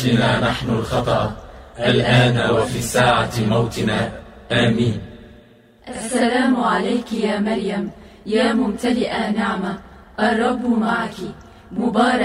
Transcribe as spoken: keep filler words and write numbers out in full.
لنا نحن الخطأ الآن وفي ساعة موتنا، آمين. السلام عليك يا مريم، يا ممتلئة نعمة، الرب معك، مبارك